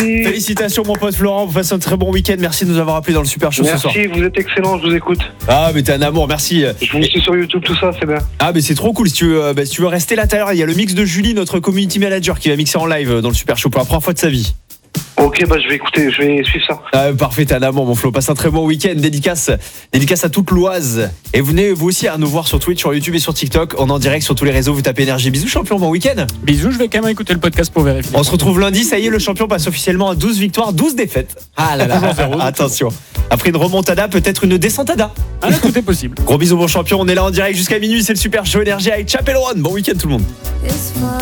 Félicitations mon pote Florent, vous passez un très bon week-end. Merci de nous avoir appelé dans le Super Show ce soir. Merci, vous êtes excellent, je vous écoute. Ah mais t'es un amour, merci. Je vous suis sur YouTube, tout ça, c'est bien. Ah mais c'est trop cool, si tu veux rester là tout à l'heure, il y a le mix de Julie, notre community manager, qui va mixer en live dans le Super Show pour la première fois de sa vie. Ok, bah je vais écouter, je vais suivre ça. Ah, parfait, t'es un amour mon Flo, passe un très bon week-end. Dédicace à toute l'Oise. Et venez vous aussi à nous voir sur Twitch, sur YouTube et sur TikTok. On est en direct sur tous les réseaux, vous tapez Énergie. Bisous champion, bon week-end. Bisous, je vais quand même écouter le podcast pour vérifier. On se retrouve lundi, ça y est, le champion passe officiellement à 12 victoires, 12 défaites. Ah là là, attention. Après une remontada, peut-être une descentada. Ah, tout est possible. Gros bisous mon champion, on est là en direct jusqu'à minuit, c'est le Super Show Énergie avec Chapel One. Bon week-end tout le monde.